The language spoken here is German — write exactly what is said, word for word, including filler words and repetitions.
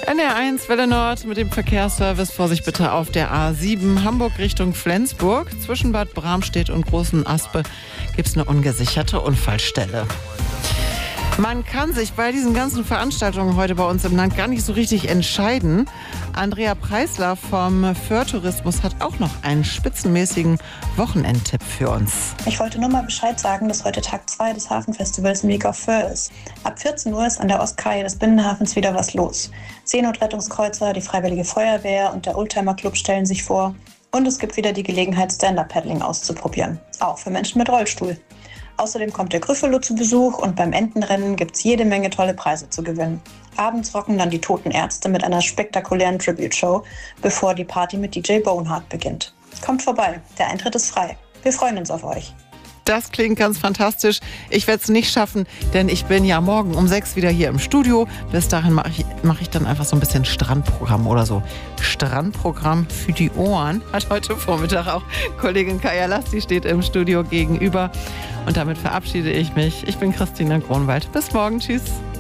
N R eins Welle Nord mit dem Verkehrsservice. Vorsicht bitte auf der A sieben Hamburg Richtung Flensburg. Zwischen Bad Bramstedt und Großen Aspe gibt es eine ungesicherte Unfallstelle. Man kann sich bei diesen ganzen Veranstaltungen heute bei uns im Land gar nicht so richtig entscheiden. Andrea Preisler vom Föhr-Tourismus hat auch noch einen spitzenmäßigen Wochenendtipp für uns. Ich wollte nur mal Bescheid sagen, dass heute Tag zwei des Hafenfestivals im Weg auf Föhr ist. Ab vierzehn Uhr ist an der Ostkai des Binnenhafens wieder was los. Seenotrettungskreuzer, die Freiwillige Feuerwehr und der Oldtimer Club stellen sich vor. Und es gibt wieder die Gelegenheit, Stand-Up-Paddling auszuprobieren. Auch für Menschen mit Rollstuhl. Außerdem kommt der Gryffalo zu Besuch und beim Entenrennen gibt es jede Menge tolle Preise zu gewinnen. Abends rocken dann die Toten Ärzte mit einer spektakulären Tribute-Show, bevor die Party mit D J Boneheart beginnt. Kommt vorbei, der Eintritt ist frei. Wir freuen uns auf euch. Das klingt ganz fantastisch. Ich werde es nicht schaffen, denn ich bin ja morgen um sechs wieder hier im Studio. Bis dahin mache ich, mach ich dann einfach so ein bisschen Strandprogramm oder so. Strandprogramm für die Ohren hat heute Vormittag auch Kollegin Kaya Last, die steht im Studio gegenüber. Und damit verabschiede ich mich. Ich bin Christina Gronwald. Bis morgen. Tschüss.